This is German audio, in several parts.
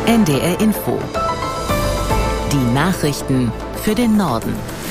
NDR Info. Die Nachrichten für den Norden.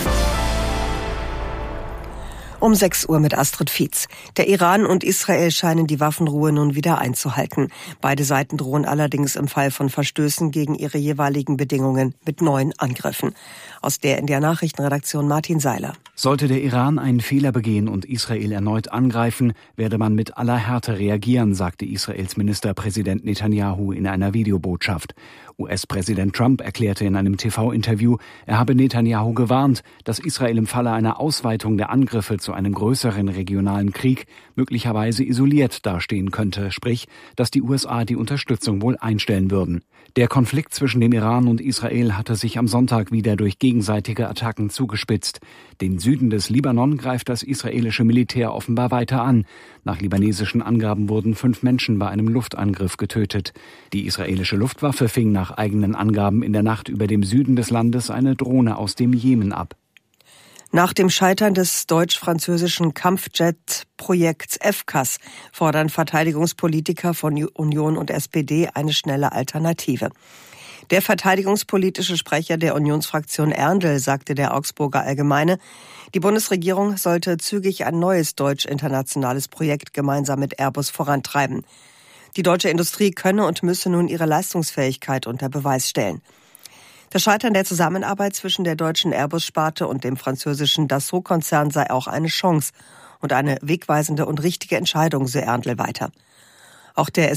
Um 6 Uhr mit Astrid Fietz. Der Iran und Israel scheinen die Waffenruhe nun wieder einzuhalten. Beide Seiten drohen allerdings im Fall von Verstößen gegen ihre jeweiligen Bedingungen mit neuen Angriffen. Aus der NDR Nachrichtenredaktion Martin Seiler. Sollte der Iran einen Fehler begehen und Israel erneut angreifen, werde man mit aller Härte reagieren, sagte Israels Ministerpräsident Netanyahu in einer Videobotschaft. US-Präsident Trump erklärte in einem TV-Interview, er habe Netanyahu gewarnt, dass Israel im Falle einer Ausweitung der Angriffe zu einem größeren regionalen Krieg möglicherweise isoliert dastehen könnte, sprich, dass die USA die Unterstützung wohl einstellen würden. Der Konflikt zwischen dem Iran und Israel hatte sich am Sonntag wieder durch gegenseitige Attacken zugespitzt. Den Süden des Libanon greift das israelische Militär offenbar weiter an. Nach libanesischen Angaben wurden 5 Menschen bei einem Luftangriff getötet. Die israelische Luftwaffe fing nach eigenen Angaben in der Nacht über dem Süden des Landes eine Drohne aus dem Jemen ab. Nach dem Scheitern des deutsch-französischen Kampfjet-Projekts FCAS fordern Verteidigungspolitiker von Union und SPD eine schnelle Alternative. Der verteidigungspolitische Sprecher der Unionsfraktion Erndl sagte der Augsburger Allgemeine, die Bundesregierung sollte zügig ein neues deutsch-internationales Projekt gemeinsam mit Airbus vorantreiben. Die deutsche Industrie könne und müsse nun ihre Leistungsfähigkeit unter Beweis stellen. Das Scheitern der Zusammenarbeit zwischen der deutschen Airbus-Sparte und dem französischen Dassault-Konzern sei auch eine Chance und eine wegweisende und richtige Entscheidung, so Erndl weiter. Auch der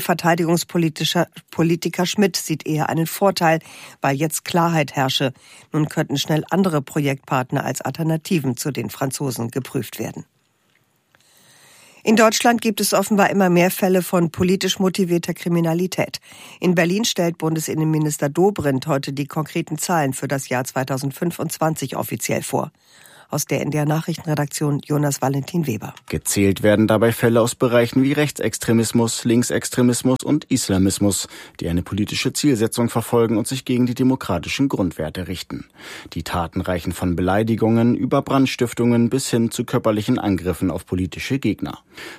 SPD-Verteidigungspolitiker Schmidt sieht eher einen Vorteil, weil jetzt Klarheit herrsche. Nun könnten schnell andere Projektpartner als Alternativen zu den Franzosen geprüft werden. In Deutschland gibt es offenbar immer mehr Fälle von politisch motivierter Kriminalität. In Berlin stellt Bundesinnenminister Dobrindt heute die konkreten Zahlen für das Jahr 2025 offiziell vor. Aus der NDR Nachrichtenredaktion Jonas Valentin Weber. Gezählt werden dabei Fälle aus Bereichen wie Rechtsextremismus, Linksextremismus und Islamismus, die eine politische Zielsetzung verfolgen und sich gegen die demokratischen Grundwerte richten. Die Taten reichen von Beleidigungen über Brandstiftungen bis hin zu körperlichen Angriffen auf politische Gegner.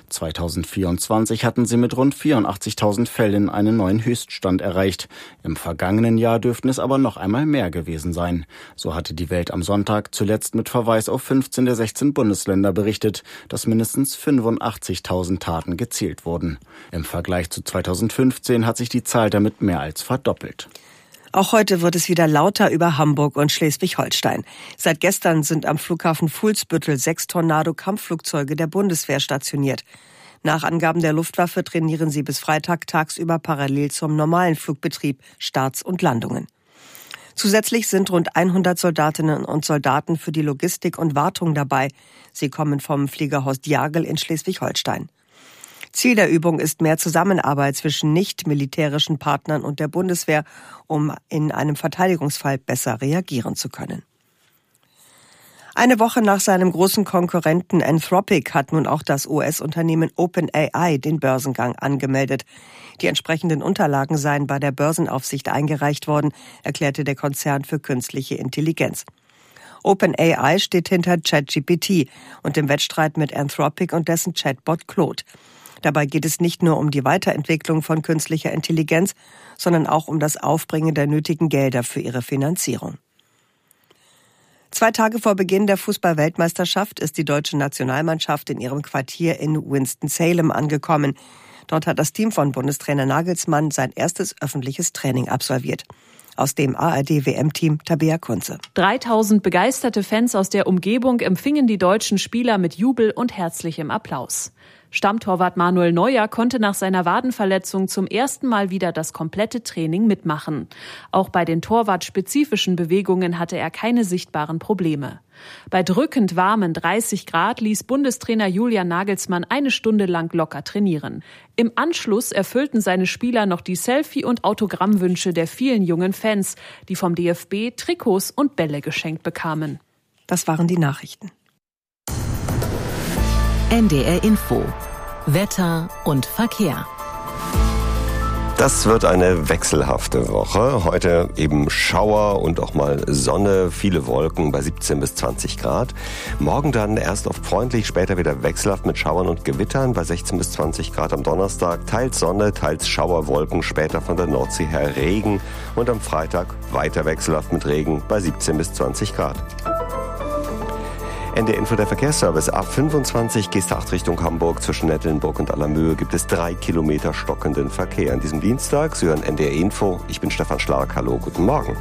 2024 hatten sie mit rund 84.000 Fällen einen neuen Höchststand erreicht. Im vergangenen Jahr dürften es aber noch einmal mehr gewesen sein. So hatte die Welt am Sonntag zuletzt mit Verweis auf 15 der 16 Bundesländer berichtet, dass mindestens 85.000 Taten gezählt wurden. Im Vergleich zu 2015 hat sich die Zahl damit mehr als verdoppelt. Auch heute wird es wieder lauter über Hamburg und Schleswig-Holstein. Seit gestern sind am Flughafen Fuhlsbüttel 6 Tornado-Kampfflugzeuge der Bundeswehr stationiert. Nach Angaben der Luftwaffe trainieren sie bis Freitag tagsüber parallel zum normalen Flugbetrieb, Starts und Landungen. Zusätzlich sind rund 100 Soldatinnen und Soldaten für die Logistik und Wartung dabei. Sie kommen vom Fliegerhorst Jagel in Schleswig-Holstein. Ziel der Übung ist mehr Zusammenarbeit zwischen nicht-militärischen Partnern und der Bundeswehr, um in einem Verteidigungsfall besser reagieren zu können. Eine Woche nach seinem großen Konkurrenten Anthropic hat nun auch das US-Unternehmen OpenAI den Börsengang angemeldet. Die entsprechenden Unterlagen seien bei der Börsenaufsicht eingereicht worden, erklärte der Konzern für künstliche Intelligenz. OpenAI steht hinter ChatGPT und dem Wettstreit mit Anthropic und dessen Chatbot Claude. Dabei geht es nicht nur um die Weiterentwicklung von künstlicher Intelligenz, sondern auch um das Aufbringen der nötigen Gelder für ihre Finanzierung. 2 Tage vor Beginn der Fußball-Weltmeisterschaft ist die deutsche Nationalmannschaft in ihrem Quartier in Winston-Salem angekommen. Dort hat das Team von Bundestrainer Nagelsmann sein erstes öffentliches Training absolviert. Aus dem ARD-WM-Team Tabea Kunze. 3000 begeisterte Fans aus der Umgebung empfingen die deutschen Spieler mit Jubel und herzlichem Applaus. Stammtorwart Manuel Neuer konnte nach seiner Wadenverletzung zum ersten Mal wieder das komplette Training mitmachen. Auch bei den torwartspezifischen Bewegungen hatte er keine sichtbaren Probleme. Bei drückend warmen 30 Grad ließ Bundestrainer Julian Nagelsmann 1 Stunde lang locker trainieren. Im Anschluss erfüllten seine Spieler noch die Selfie- und Autogrammwünsche der vielen jungen Fans, die vom DFB Trikots und Bälle geschenkt bekamen. Das waren die Nachrichten. NDR Info. Wetter und Verkehr. Das wird eine wechselhafte Woche. Heute eben Schauer und auch mal Sonne, viele Wolken bei 17 bis 20 Grad. Morgen dann erst oft freundlich, später wieder wechselhaft mit Schauern und Gewittern bei 16 bis 20 Grad am Donnerstag. Teils Sonne, teils Schauerwolken, später von der Nordsee her Regen. Und am Freitag weiter wechselhaft mit Regen bei 17 bis 20 Grad. NDR Info, der Verkehrsservice. A25 Geesthacht Richtung Hamburg. Zwischen Nettelnburg und Allermöhe gibt es 3 Kilometer stockenden Verkehr an diesem Dienstag. Sie hören NDR Info. Ich bin Stefan Schlag. Hallo, guten Morgen.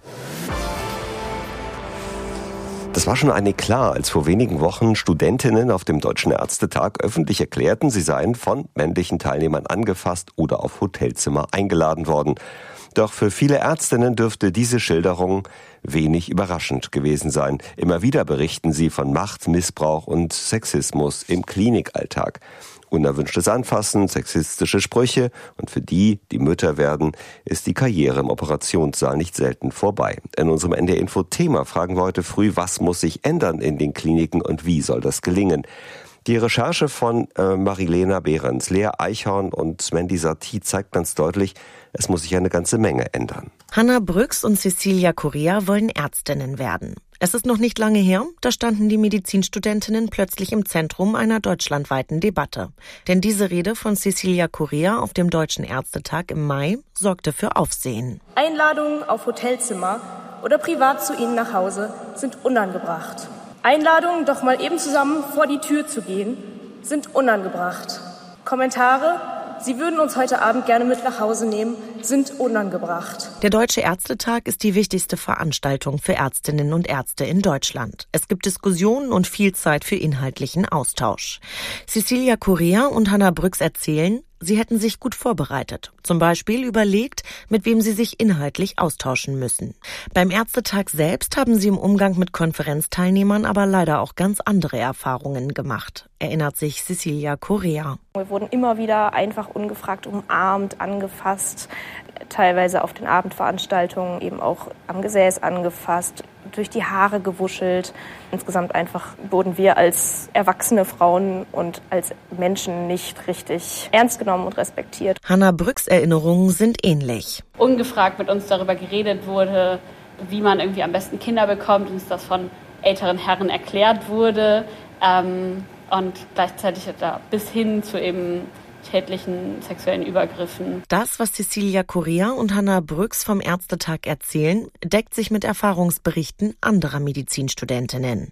Das war schon ein Eklat, als vor wenigen Wochen Studentinnen auf dem Deutschen Ärztetag öffentlich erklärten, sie seien von männlichen Teilnehmern angefasst oder auf Hotelzimmer eingeladen worden. Doch für viele Ärztinnen dürfte diese Schilderung wenig überraschend gewesen sein. Immer wieder berichten sie von Macht, Missbrauch und Sexismus im Klinikalltag. Unerwünschtes Anfassen, sexistische Sprüche und für die Mütter werden, ist die Karriere im Operationssaal nicht selten vorbei. In unserem NDR-Info-Thema fragen wir heute früh, was muss sich ändern in den Kliniken und wie soll das gelingen? Die Recherche von Marilena Behrens, Lea Eichhorn und Mandy Satie zeigt ganz deutlich, es muss sich eine ganze Menge ändern. Hannah Brüx und Cecilia Correa wollen Ärztinnen werden. Es ist noch nicht lange her, da standen die Medizinstudentinnen plötzlich im Zentrum einer deutschlandweiten Debatte. Denn diese Rede von Cecilia Correa auf dem Deutschen Ärztetag im Mai sorgte für Aufsehen. Einladungen auf Hotelzimmer oder privat zu ihnen nach Hause sind unangebracht. Einladungen, doch mal eben zusammen vor die Tür zu gehen, sind unangebracht. Kommentare, Sie würden uns heute Abend gerne mit nach Hause nehmen, sind unangebracht. Der Deutsche Ärztetag ist die wichtigste Veranstaltung für Ärztinnen und Ärzte in Deutschland. Es gibt Diskussionen und viel Zeit für inhaltlichen Austausch. Cecilia Correa und Hannah Brüx erzählen, sie hätten sich gut vorbereitet. Zum Beispiel überlegt, mit wem sie sich inhaltlich austauschen müssen. Beim Ärztetag selbst haben sie im Umgang mit Konferenzteilnehmern aber leider auch ganz andere Erfahrungen gemacht, erinnert sich Cecilia Correa. Wir wurden immer wieder einfach ungefragt umarmt, angefasst, teilweise auf den Abendveranstaltungen eben auch am Gesäß angefasst, durch die Haare gewuschelt. Insgesamt einfach wurden wir als erwachsene Frauen und als Menschen nicht richtig ernst genommen und respektiert. Hannah Brüx Erinnerungen sind ähnlich. Ungefragt mit uns darüber geredet wurde, wie man irgendwie am besten Kinder bekommt, uns das von älteren Herren erklärt wurde und gleichzeitig da bis hin zu eben schädlichen sexuellen Übergriffen. Das, was Cecilia Correa und Hannah Brüx vom Ärztetag erzählen, deckt sich mit Erfahrungsberichten anderer Medizinstudentinnen.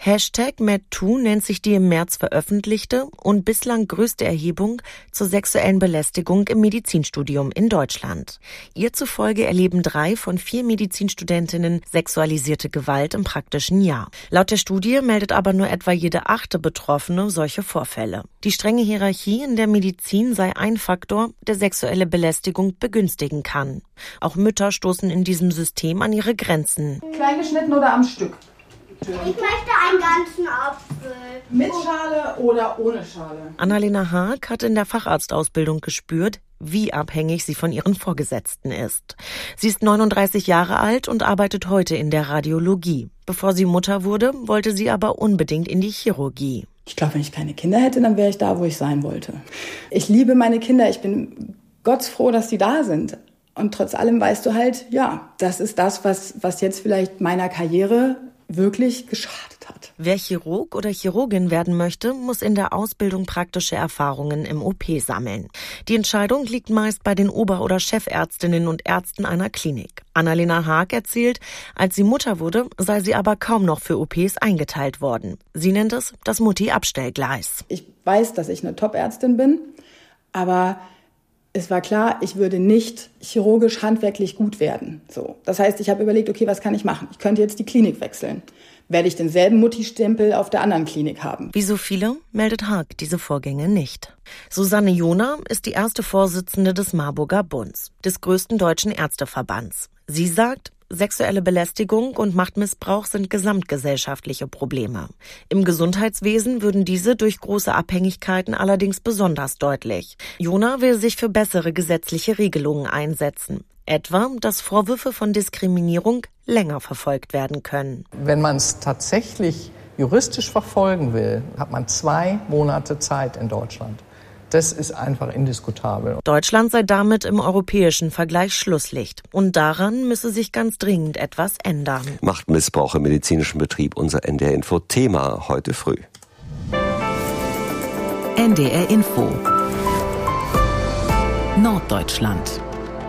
#MedToo nennt sich die im März veröffentlichte und bislang größte Erhebung zur sexuellen Belästigung im Medizinstudium in Deutschland. Ihr zufolge erleben 3 von 4 Medizinstudentinnen sexualisierte Gewalt im praktischen Jahr. Laut der Studie meldet aber nur etwa jede 8. Betroffene solche Vorfälle. Die strenge Hierarchie in der Medizin sei ein Faktor, der sexuelle Belästigung begünstigen kann. Auch Mütter stoßen in diesem System an ihre Grenzen. Klein geschnitten oder am Stück? Ich möchte einen ganzen Apfel. Mit Schale oder ohne Schale? Annalena Haag hat in der Facharztausbildung gespürt, wie abhängig sie von ihren Vorgesetzten ist. Sie ist 39 Jahre alt und arbeitet heute in der Radiologie. Bevor sie Mutter wurde, wollte sie aber unbedingt in die Chirurgie. Ich glaube, wenn ich keine Kinder hätte, dann wäre ich da, wo ich sein wollte. Ich liebe meine Kinder. Ich bin gottsfroh, dass die da sind. Und trotz allem weißt du halt, ja, das ist das, was jetzt vielleicht meiner Karriere wirklich geschadet hat. Wer Chirurg oder Chirurgin werden möchte, muss in der Ausbildung praktische Erfahrungen im OP sammeln. Die Entscheidung liegt meist bei den Ober- oder Chefärztinnen und Ärzten einer Klinik. Annalena Haag erzählt, als sie Mutter wurde, sei sie aber kaum noch für OPs eingeteilt worden. Sie nennt es das Mutti-Abstellgleis. Ich weiß, dass ich eine Top-Ärztin bin, aber es war klar, ich würde nicht chirurgisch handwerklich gut werden. So. Das heißt, ich habe überlegt, okay, was kann ich machen? Ich könnte jetzt die Klinik wechseln. Werde ich denselben Mutti-Stempel auf der anderen Klinik haben? Wie so viele meldet Haag diese Vorgänge nicht. Susanne Johner ist die erste Vorsitzende des Marburger Bunds, des größten deutschen Ärzteverbands. Sie sagt, sexuelle Belästigung und Machtmissbrauch sind gesamtgesellschaftliche Probleme. Im Gesundheitswesen würden diese durch große Abhängigkeiten allerdings besonders deutlich. Johner will sich für bessere gesetzliche Regelungen einsetzen. Etwa, dass Vorwürfe von Diskriminierung länger verfolgt werden können. Wenn man es tatsächlich juristisch verfolgen will, hat man 2 Monate Zeit in Deutschland. Das ist einfach indiskutabel. Deutschland sei damit im europäischen Vergleich Schlusslicht. Und daran müsse sich ganz dringend etwas ändern. Machtmissbrauch im medizinischen Betrieb, unser NDR-Info-Thema heute früh. NDR Info Norddeutschland.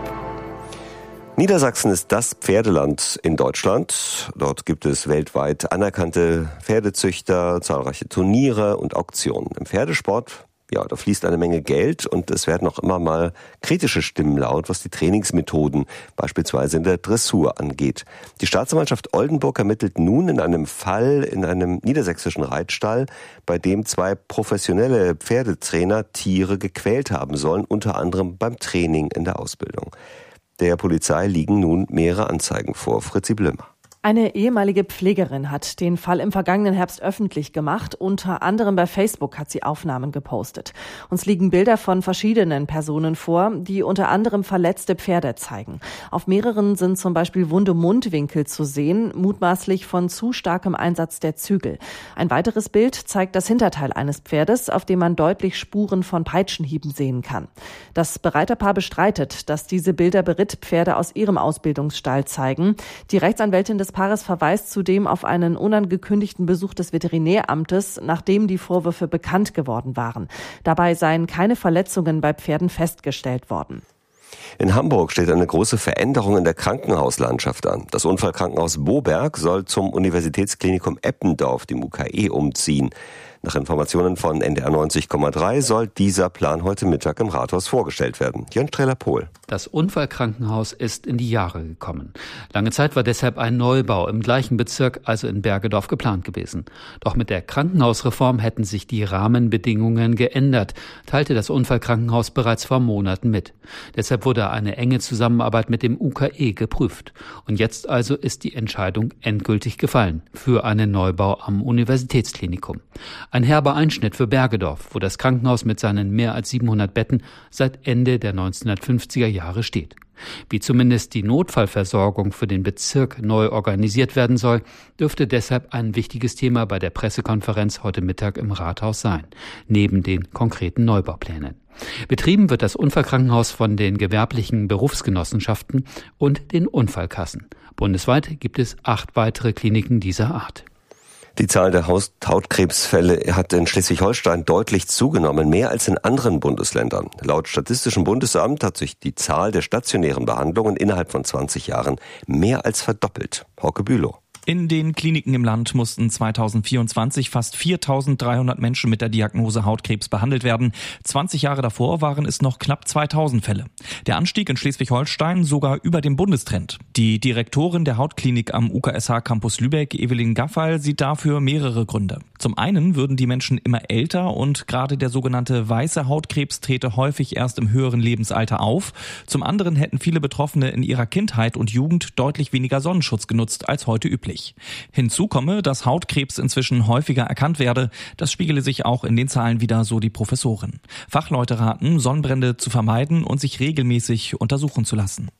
Niedersachsen ist das Pferdeland in Deutschland. Dort gibt es weltweit anerkannte Pferdezüchter, zahlreiche Turniere und Auktionen. Im Pferdesport, da fließt eine Menge Geld und es werden auch immer mal kritische Stimmen laut, was die Trainingsmethoden beispielsweise in der Dressur angeht. Die Staatsanwaltschaft Oldenburg ermittelt nun in einem Fall in einem niedersächsischen Reitstall, bei dem 2 professionelle Pferdetrainer Tiere gequält haben sollen, unter anderem beim Training in der Ausbildung. Der Polizei liegen nun mehrere Anzeigen vor. Fritzi Blömer. Eine ehemalige Pflegerin hat den Fall im vergangenen Herbst öffentlich gemacht. Unter anderem bei Facebook hat sie Aufnahmen gepostet. Uns liegen Bilder von verschiedenen Personen vor, die unter anderem verletzte Pferde zeigen. Auf mehreren sind zum Beispiel wunde Mundwinkel zu sehen, mutmaßlich von zu starkem Einsatz der Zügel. Ein weiteres Bild zeigt das Hinterteil eines Pferdes, auf dem man deutlich Spuren von Peitschenhieben sehen kann. Das Bereiterpaar bestreitet, dass diese Bilder Berittpferde aus ihrem Ausbildungsstall zeigen. Die Rechtsanwältin des Paares verweist zudem auf einen unangekündigten Besuch des Veterinäramtes, nachdem die Vorwürfe bekannt geworden waren. Dabei seien keine Verletzungen bei Pferden festgestellt worden. In Hamburg steht eine große Veränderung in der Krankenhauslandschaft an. Das Unfallkrankenhaus Boberg soll zum Universitätsklinikum Eppendorf, dem UKE, umziehen. Nach Informationen von NDR 90,3 soll dieser Plan heute Mittag im Rathaus vorgestellt werden. Jörn Streller-Pohl. Das Unfallkrankenhaus ist in die Jahre gekommen. Lange Zeit war deshalb ein Neubau im gleichen Bezirk, also in Bergedorf, geplant gewesen. Doch mit der Krankenhausreform hätten sich die Rahmenbedingungen geändert, teilte das Unfallkrankenhaus bereits vor Monaten mit. Deshalb wurde eine enge Zusammenarbeit mit dem UKE geprüft. Und jetzt also ist die Entscheidung endgültig gefallen für einen Neubau am Universitätsklinikum. Ein herber Einschnitt für Bergedorf, wo das Krankenhaus mit seinen mehr als 700 Betten seit Ende der 1950er Jahre steht. Wie zumindest die Notfallversorgung für den Bezirk neu organisiert werden soll, dürfte deshalb ein wichtiges Thema bei der Pressekonferenz heute Mittag im Rathaus sein, neben den konkreten Neubauplänen. Betrieben wird das Unfallkrankenhaus von den gewerblichen Berufsgenossenschaften und den Unfallkassen. Bundesweit gibt es 8 weitere Kliniken dieser Art. Die Zahl der Hautkrebsfälle hat in Schleswig-Holstein deutlich zugenommen, mehr als in anderen Bundesländern. Laut Statistischem Bundesamt hat sich die Zahl der stationären Behandlungen innerhalb von 20 Jahren mehr als verdoppelt. Hauke Bülow. In den Kliniken im Land mussten 2024 fast 4.300 Menschen mit der Diagnose Hautkrebs behandelt werden. 20 Jahre davor waren es noch knapp 2.000 Fälle. Der Anstieg in Schleswig-Holstein sogar über dem Bundestrend. Die Direktorin der Hautklinik am UKSH Campus Lübeck, Evelyn Gaffal, sieht dafür mehrere Gründe. Zum einen würden die Menschen immer älter und gerade der sogenannte weiße Hautkrebs trete häufig erst im höheren Lebensalter auf. Zum anderen hätten viele Betroffene in ihrer Kindheit und Jugend deutlich weniger Sonnenschutz genutzt als heute üblich. Hinzu komme, dass Hautkrebs inzwischen häufiger erkannt werde. Das spiegele sich auch in den Zahlen wider, so die Professorin. Fachleute raten, Sonnenbrände zu vermeiden und sich regelmäßig untersuchen zu lassen.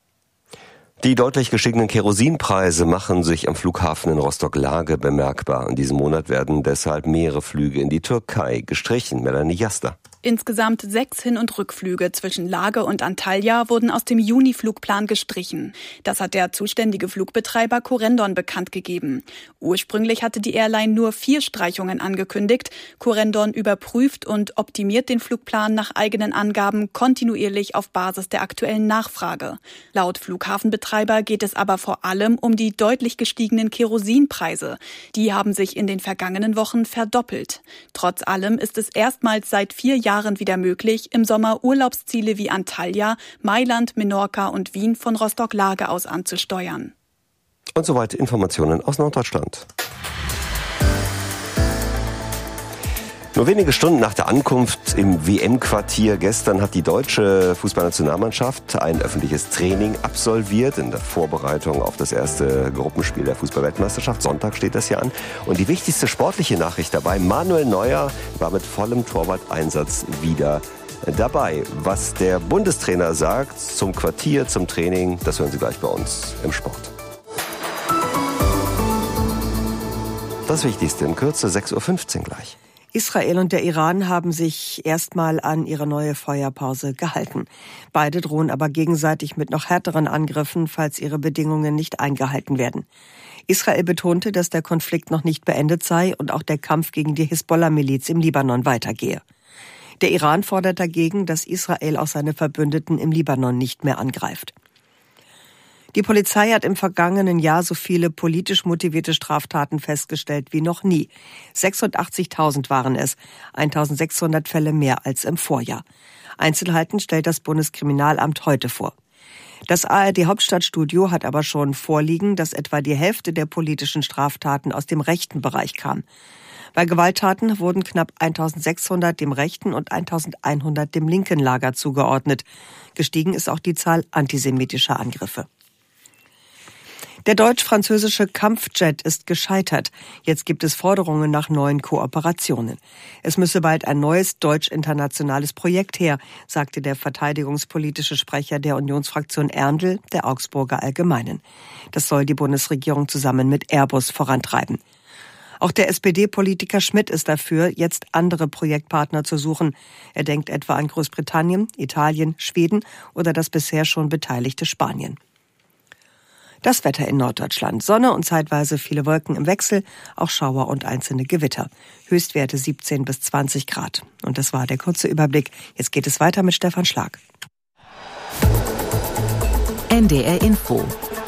Die deutlich gestiegenen Kerosinpreise machen sich am Flughafen in Rostock-Lage bemerkbar. In diesem Monat werden deshalb mehrere Flüge in die Türkei gestrichen. Melanie Jaster. Insgesamt 6 Hin- und Rückflüge zwischen Lage und Antalya wurden aus dem Juni-Flugplan gestrichen. Das hat der zuständige Flugbetreiber Corendon bekannt gegeben. Ursprünglich hatte die Airline nur 4 Streichungen angekündigt. Corendon überprüft und optimiert den Flugplan nach eigenen Angaben kontinuierlich auf Basis der aktuellen Nachfrage. Laut Flughafenbetreiber geht es aber vor allem um die deutlich gestiegenen Kerosinpreise. Die haben sich in den vergangenen Wochen verdoppelt. Trotz allem ist es erstmals seit 4 Jahren wieder möglich, im Sommer Urlaubsziele wie Antalya, Mailand, Menorca und Wien von Rostock-Lage aus anzusteuern. Und soweit Informationen aus Norddeutschland. Nur wenige Stunden nach der Ankunft im WM-Quartier gestern hat die deutsche Fußballnationalmannschaft ein öffentliches Training absolviert in der Vorbereitung auf das erste Gruppenspiel der Fußball-Weltmeisterschaft. Sonntag steht das hier an. Und die wichtigste sportliche Nachricht dabei, Manuel Neuer war mit vollem Torwart-Einsatz wieder dabei. Was der Bundestrainer sagt zum Quartier, zum Training, das hören Sie gleich bei uns im Sport. Das Wichtigste in Kürze, 6:15 Uhr gleich. Israel und der Iran haben sich erstmal an ihre neue Feuerpause gehalten. Beide drohen aber gegenseitig mit noch härteren Angriffen, falls ihre Bedingungen nicht eingehalten werden. Israel betonte, dass der Konflikt noch nicht beendet sei und auch der Kampf gegen die Hisbollah-Miliz im Libanon weitergehe. Der Iran fordert dagegen, dass Israel auch seine Verbündeten im Libanon nicht mehr angreift. Die Polizei hat im vergangenen Jahr so viele politisch motivierte Straftaten festgestellt wie noch nie. 86.000 waren es, 1.600 Fälle mehr als im Vorjahr. Einzelheiten stellt das Bundeskriminalamt heute vor. Das ARD-Hauptstadtstudio hat aber schon vorliegen, dass etwa die Hälfte der politischen Straftaten aus dem rechten Bereich kam. Bei Gewalttaten wurden knapp 1.600 dem rechten und 1.100 dem linken Lager zugeordnet. Gestiegen ist auch die Zahl antisemitischer Angriffe. Der deutsch-französische Kampfjet ist gescheitert. Jetzt gibt es Forderungen nach neuen Kooperationen. Es müsse bald ein neues deutsch-internationales Projekt her, sagte der verteidigungspolitische Sprecher der Unionsfraktion Erndl der Augsburger Allgemeinen. Das soll die Bundesregierung zusammen mit Airbus vorantreiben. Auch der SPD-Politiker Schmidt ist dafür, jetzt andere Projektpartner zu suchen. Er denkt etwa an Großbritannien, Italien, Schweden oder das bisher schon beteiligte Spanien. Das Wetter in Norddeutschland. Sonne und zeitweise viele Wolken im Wechsel, auch Schauer und einzelne Gewitter. Höchstwerte 17 bis 20 Grad. Und das war der kurze Überblick. Jetzt geht es weiter mit Stefan Schlag. NDR Info.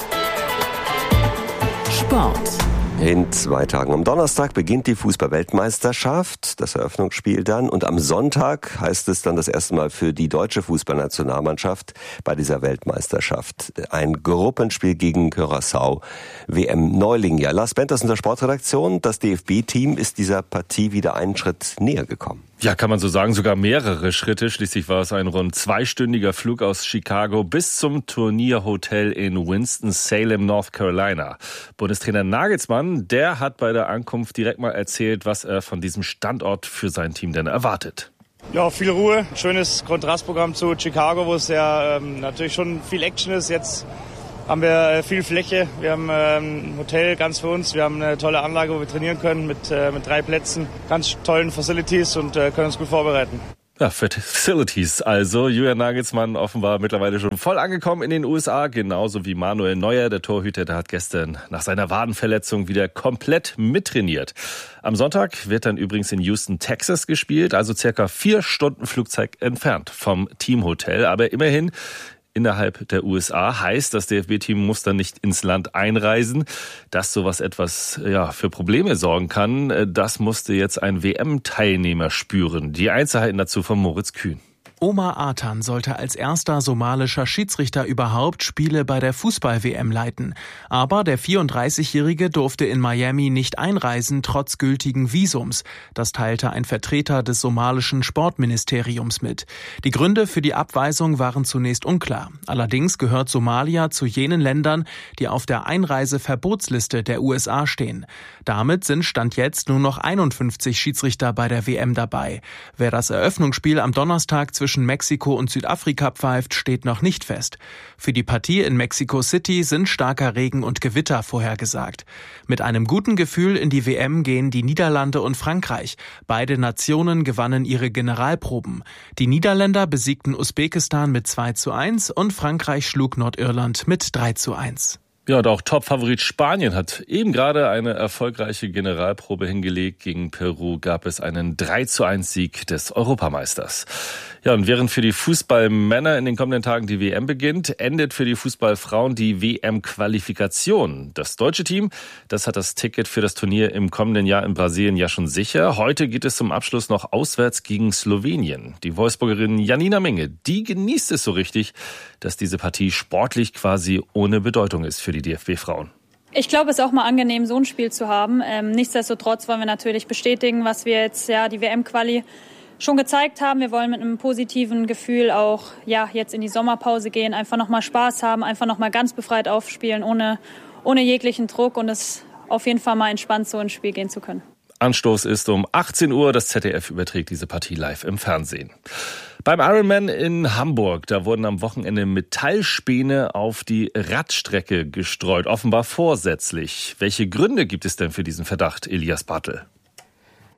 Sport. In 2 Tagen. Am Donnerstag beginnt die Fußball-Weltmeisterschaft, das Eröffnungsspiel dann. Und am Sonntag heißt es dann das erste Mal für die deutsche Fußballnationalmannschaft bei dieser Weltmeisterschaft ein Gruppenspiel gegen Curaçao. WM-Neuling. Ja, Lars Benters in der Sportredaktion. Das DFB-Team ist dieser Partie wieder einen Schritt näher gekommen. Ja, kann man so sagen, sogar mehrere Schritte. Schließlich war es ein rund 2-stündiger Flug aus Chicago bis zum Turnierhotel in Winston-Salem, North Carolina. Bundestrainer Nagelsmann, der hat bei der Ankunft direkt mal erzählt, was er von diesem Standort für sein Team denn erwartet. Ja, viel Ruhe, schönes Kontrastprogramm zu Chicago, wo es ja natürlich schon viel Action ist. Jetzt haben wir viel Fläche, wir haben ein Hotel ganz für uns, wir haben eine tolle Anlage, wo wir trainieren können mit 3 Plätzen, ganz tollen Facilities und können uns gut vorbereiten. Ja, Facilities also. Julian Nagelsmann offenbar mittlerweile schon voll angekommen in den USA, genauso wie Manuel Neuer, der Torhüter, der hat gestern nach seiner Wadenverletzung wieder komplett mittrainiert. Am Sonntag wird dann übrigens in Houston, Texas gespielt, also circa 4 Stunden Flugzeit entfernt vom Teamhotel, aber immerhin innerhalb der USA heißt, das DFB-Team muss dann nicht ins Land einreisen. Dass sowas etwas für Probleme sorgen kann, das musste jetzt ein WM-Teilnehmer spüren. Die Einzelheiten dazu von Moritz Kühn. Omar Atan sollte als erster somalischer Schiedsrichter überhaupt Spiele bei der Fußball-WM leiten. Aber der 34-Jährige durfte in Miami nicht einreisen, trotz gültigen Visums. Das teilte ein Vertreter des somalischen Sportministeriums mit. Die Gründe für die Abweisung waren zunächst unklar. Allerdings gehört Somalia zu jenen Ländern, die auf der Einreiseverbotsliste der USA stehen. Damit sind Stand jetzt nur noch 51 Schiedsrichter bei der WM dabei. Wer das Eröffnungsspiel am Donnerstag zwischen Mexiko und Südafrika pfeift, steht noch nicht fest. Für die Partie in Mexico City sind starker Regen und Gewitter vorhergesagt. Mit einem guten Gefühl in die WM gehen die Niederlande und Frankreich. Beide Nationen gewannen ihre Generalproben. Die Niederländer besiegten Usbekistan mit 2:1 und Frankreich schlug Nordirland mit 3:1. Ja, und auch Top-Favorit Spanien hat eben gerade eine erfolgreiche Generalprobe hingelegt. Gegen Peru gab es einen 3:1-Sieg des Europameisters. Ja, und während für die Fußballmänner in den kommenden Tagen die WM beginnt, endet für die Fußballfrauen die WM-Qualifikation. Das deutsche Team, das hat das Ticket für das Turnier im kommenden Jahr in Brasilien ja schon sicher. Heute geht es zum Abschluss noch auswärts gegen Slowenien. Die Wolfsburgerin Janina Menge, die genießt es so richtig, dass diese Partie sportlich quasi ohne Bedeutung ist für die DFB-Frauen. Ich glaube, es ist auch mal angenehm, so ein Spiel zu haben. Nichtsdestotrotz wollen wir natürlich bestätigen, was wir jetzt die WM-Quali schon gezeigt haben. Wir wollen mit einem positiven Gefühl auch jetzt in die Sommerpause gehen, einfach nochmal Spaß haben, einfach nochmal ganz befreit aufspielen, ohne jeglichen Druck und es auf jeden Fall mal entspannt so ins Spiel gehen zu können. Anstoß ist um 18 Uhr. Das ZDF überträgt diese Partie live im Fernsehen. Beim Ironman in Hamburg, da wurden am Wochenende Metallspäne auf die Radstrecke gestreut, offenbar vorsätzlich. Welche Gründe gibt es denn für diesen Verdacht, Elias Bartel?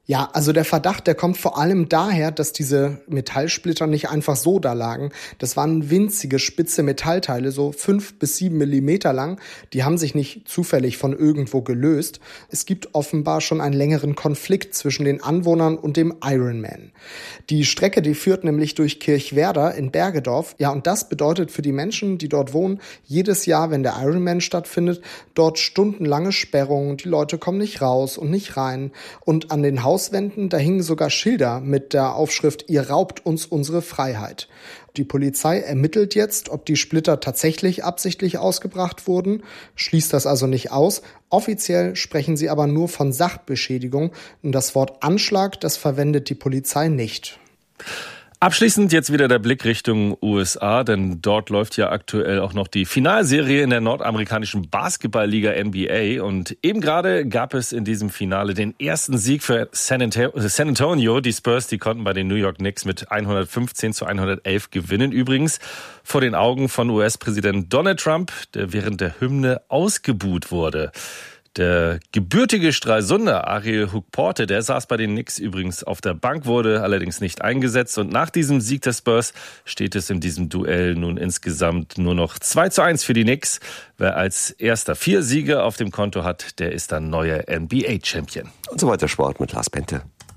Ja, also der Verdacht, der kommt vor allem daher, dass diese Metallsplitter nicht einfach so da lagen. Das waren winzige, spitze Metallteile, so 5 bis 7 Millimeter lang. Die haben sich nicht zufällig von irgendwo gelöst. Es gibt offenbar schon einen längeren Konflikt zwischen den Anwohnern und dem Ironman. Die Strecke, die führt nämlich durch Kirchwerder in Bergedorf. Ja, und das bedeutet für die Menschen, die dort wohnen, jedes Jahr, wenn der Ironman stattfindet, dort stundenlange Sperrungen. Die Leute kommen nicht raus und nicht rein. Und an den Hauswänden, da hingen sogar Schilder mit der Aufschrift: Ihr raubt uns unsere Freiheit. Die Polizei ermittelt jetzt, ob die Splitter tatsächlich absichtlich ausgebracht wurden, schließt das also nicht aus. Offiziell sprechen sie aber nur von Sachbeschädigung und das Wort Anschlag, das verwendet die Polizei nicht. Abschließend jetzt wieder der Blick Richtung USA, denn dort läuft ja aktuell auch noch die Finalserie in der nordamerikanischen Basketballliga NBA und eben gerade gab es in diesem Finale den ersten Sieg für San Antonio. Die Spurs, die konnten bei den New York Knicks mit 115-111 gewinnen. Übrigens vor den Augen von US-Präsident Donald Trump, der während der Hymne ausgebuht wurde. Der gebürtige Stralsunder Ariel Hook-Porte, der saß bei den Knicks übrigens auf der Bank, wurde allerdings nicht eingesetzt. Und nach diesem Sieg der Spurs steht es in diesem Duell nun insgesamt nur noch 2:1 für die Knicks. Wer als erster 4 Siege auf dem Konto hat, der ist dann neuer NBA-Champion. Und so weiter Sport mit Lars Bente.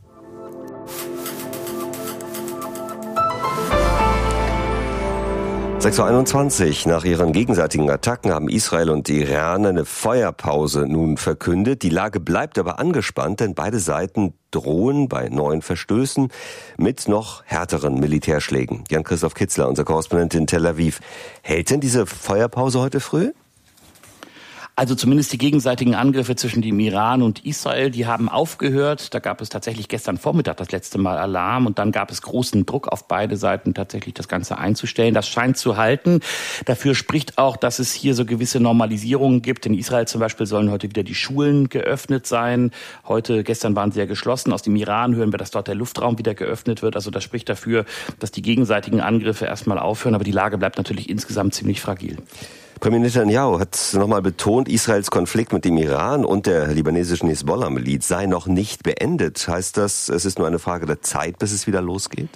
(6:21 Uhr). Nach ihren gegenseitigen Attacken haben Israel und Iran eine Feuerpause nun verkündet. Die Lage bleibt aber angespannt, denn beide Seiten drohen bei neuen Verstößen mit noch härteren Militärschlägen. Jan-Christoph Kitzler, unser Korrespondent in Tel Aviv. Hält denn diese Feuerpause heute früh? Also zumindest die gegenseitigen Angriffe zwischen dem Iran und Israel, die haben aufgehört. Da gab es tatsächlich gestern Vormittag das letzte Mal Alarm und dann gab es großen Druck auf beide Seiten, tatsächlich das Ganze einzustellen. Das scheint zu halten. Dafür spricht auch, dass es hier so gewisse Normalisierungen gibt. In Israel zum Beispiel sollen heute wieder die Schulen geöffnet sein. Gestern waren sie ja geschlossen. Aus dem Iran hören wir, dass dort der Luftraum wieder geöffnet wird. Also das spricht dafür, dass die gegenseitigen Angriffe erstmal aufhören. Aber die Lage bleibt natürlich insgesamt ziemlich fragil. Premier Netanyahu hat nochmal betont, Israels Konflikt mit dem Iran und der libanesischen Hisbollah-Miliz sei noch nicht beendet. Heißt das, es ist nur eine Frage der Zeit, bis es wieder losgeht?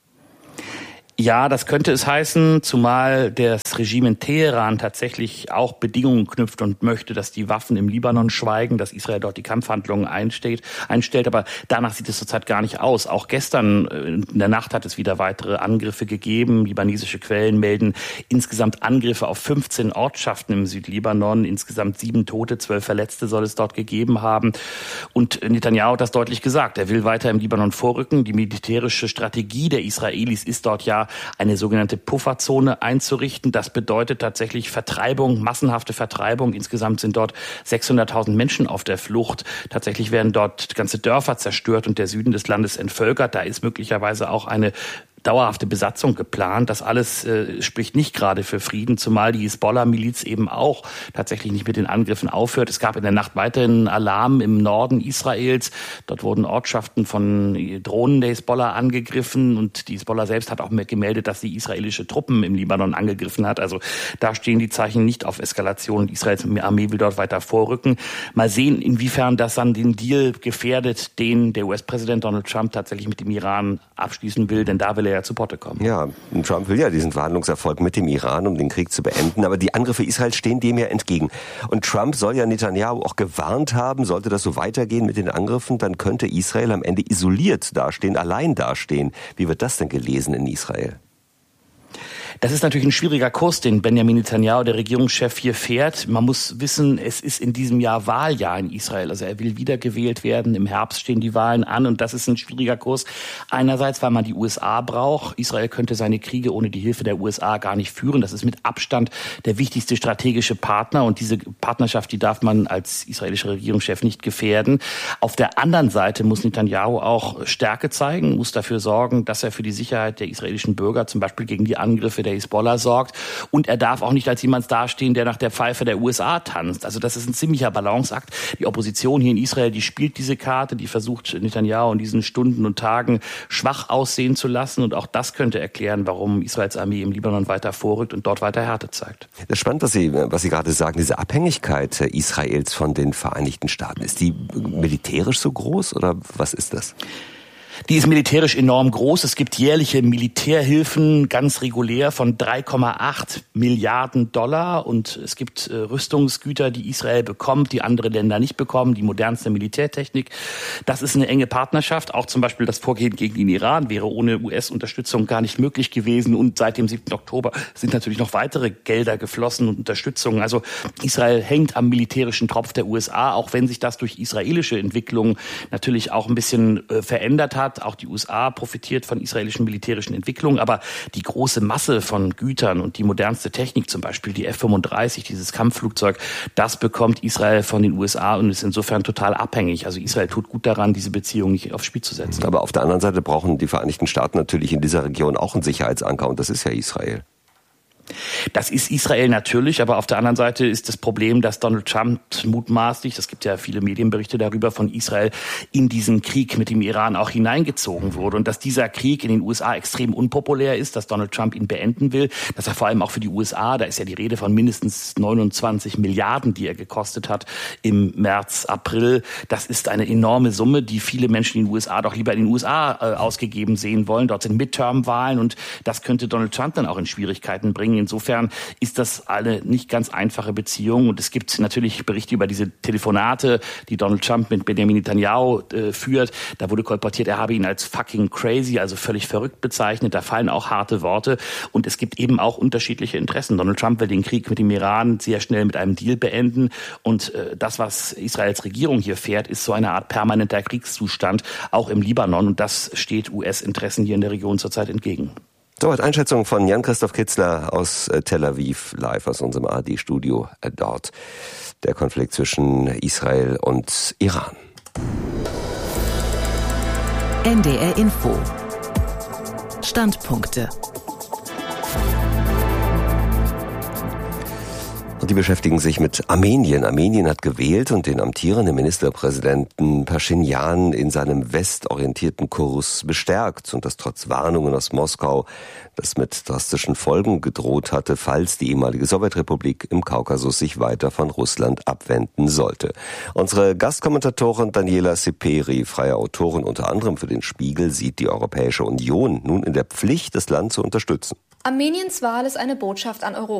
Ja, das könnte es heißen, zumal das Regime in Teheran tatsächlich auch Bedingungen knüpft und möchte, dass die Waffen im Libanon schweigen, dass Israel dort die Kampfhandlungen einstellt. Aber danach sieht es zurzeit gar nicht aus. Auch gestern in der Nacht hat es wieder weitere Angriffe gegeben. Libanesische Quellen melden insgesamt Angriffe auf 15 Ortschaften im Südlibanon. Insgesamt 7 Tote, 12 Verletzte soll es dort gegeben haben. Und Netanyahu hat das deutlich gesagt. Er will weiter im Libanon vorrücken. Die militärische Strategie der Israelis ist dort ja eine sogenannte Pufferzone einzurichten. Das bedeutet tatsächlich Vertreibung, massenhafte Vertreibung. Insgesamt sind dort 600.000 Menschen auf der Flucht. Tatsächlich werden dort ganze Dörfer zerstört und der Süden des Landes entvölkert. Da ist möglicherweise auch eine dauerhafte Besatzung geplant. Das alles spricht nicht gerade für Frieden, zumal die Hisbollah-Miliz eben auch tatsächlich nicht mit den Angriffen aufhört. Es gab in der Nacht weiterhin Alarm im Norden Israels. Dort wurden Ortschaften von Drohnen der Hisbollah angegriffen und die Hisbollah selbst hat auch gemeldet, dass sie israelische Truppen im Libanon angegriffen hat. Also da stehen die Zeichen nicht auf Eskalation und Israels Armee will dort weiter vorrücken. Mal sehen, inwiefern das dann den Deal gefährdet, den der US-Präsident Donald Trump tatsächlich mit dem Iran abschließen will, denn da will er ja zu Potte kommen. Ja, Trump will ja diesen Verhandlungserfolg mit dem Iran, um den Krieg zu beenden, aber die Angriffe Israels stehen dem ja entgegen. Und Trump soll ja Netanyahu auch gewarnt haben, sollte das so weitergehen mit den Angriffen, dann könnte Israel am Ende isoliert dastehen, allein dastehen. Wie wird das denn gelesen in Israel? Das ist natürlich ein schwieriger Kurs, den Benjamin Netanyahu, der Regierungschef, hier fährt. Man muss wissen, es ist in diesem Jahr Wahljahr in Israel. Also er will wiedergewählt werden. Im Herbst stehen die Wahlen an und das ist ein schwieriger Kurs. Einerseits, weil man die USA braucht. Israel könnte seine Kriege ohne die Hilfe der USA gar nicht führen. Das ist mit Abstand der wichtigste strategische Partner und diese Partnerschaft, die darf man als israelischer Regierungschef nicht gefährden. Auf der anderen Seite muss Netanyahu auch Stärke zeigen, muss dafür sorgen, dass er für die Sicherheit der israelischen Bürger, zum Beispiel gegen die Angriffe der Hisbollah sorgt. Und er darf auch nicht als jemand dastehen, der nach der Pfeife der USA tanzt. Also das ist ein ziemlicher Balanceakt. Die Opposition hier in Israel, die spielt diese Karte, die versucht Netanyahu in diesen Stunden und Tagen schwach aussehen zu lassen. Und auch das könnte erklären, warum Israels Armee im Libanon weiter vorrückt und dort weiter Härte zeigt. Das ist spannend, was Sie gerade sagen, diese Abhängigkeit Israels von den Vereinigten Staaten. Ist die militärisch so groß oder was ist das? Die ist militärisch enorm groß. Es gibt jährliche Militärhilfen, ganz regulär, von 3,8 Milliarden Dollar. Und es gibt Rüstungsgüter, die Israel bekommt, die andere Länder nicht bekommen, die modernste Militärtechnik. Das ist eine enge Partnerschaft. Auch zum Beispiel das Vorgehen gegen den Iran wäre ohne US-Unterstützung gar nicht möglich gewesen. Und seit dem 7. Oktober sind natürlich noch weitere Gelder geflossen und Unterstützung. Also Israel hängt am militärischen Tropf der USA, auch wenn sich das durch israelische Entwicklungen natürlich auch ein bisschen verändert hat. Auch die USA profitiert von israelischen militärischen Entwicklungen, aber die große Masse von Gütern und die modernste Technik, zum Beispiel die F-35, dieses Kampfflugzeug, das bekommt Israel von den USA und ist insofern total abhängig. Also Israel tut gut daran, diese Beziehung nicht aufs Spiel zu setzen. Aber auf der anderen Seite brauchen die Vereinigten Staaten natürlich in dieser Region auch einen Sicherheitsanker und das ist ja Israel. Das ist Israel natürlich, aber auf der anderen Seite ist das Problem, dass Donald Trump mutmaßlich, es gibt ja viele Medienberichte darüber, von Israel in diesen Krieg mit dem Iran auch hineingezogen wurde und dass dieser Krieg in den USA extrem unpopulär ist, dass Donald Trump ihn beenden will, dass er vor allem auch für die USA, da ist ja die Rede von mindestens 29 Milliarden, die er gekostet hat im März, April, das ist eine enorme Summe, die viele Menschen in den USA doch lieber in den USA ausgegeben sehen wollen. Dort sind Midterm-Wahlen und das könnte Donald Trump dann auch in Schwierigkeiten bringen. Insofern ist das eine nicht ganz einfache Beziehung und es gibt natürlich Berichte über diese Telefonate, die Donald Trump mit Benjamin Netanyahu führt. Da wurde kolportiert, er habe ihn als fucking crazy, also völlig verrückt bezeichnet. Da fallen auch harte Worte und es gibt eben auch unterschiedliche Interessen. Donald Trump will den Krieg mit dem Iran sehr schnell mit einem Deal beenden und das, was Israels Regierung hier fährt, ist so eine Art permanenter Kriegszustand, auch im Libanon und das steht US-Interessen hier in der Region zurzeit entgegen. Soweit Einschätzung von Jan-Christoph Kitzler aus Tel Aviv, live aus unserem ARD-Studio dort. Der Konflikt zwischen Israel und Iran. NDR Info. Standpunkte. Und die beschäftigen sich mit Armenien. Armenien hat gewählt und den amtierenden Ministerpräsidenten Paschinjan in seinem westorientierten Kurs bestärkt. Und das trotz Warnungen aus Moskau, das mit drastischen Folgen gedroht hatte, falls die ehemalige Sowjetrepublik im Kaukasus sich weiter von Russland abwenden sollte. Unsere Gastkommentatorin Daniela Seperi, freie Autorin unter anderem für den Spiegel, sieht die Europäische Union nun in der Pflicht, das Land zu unterstützen. Armeniens Wahl ist eine Botschaft an Europa.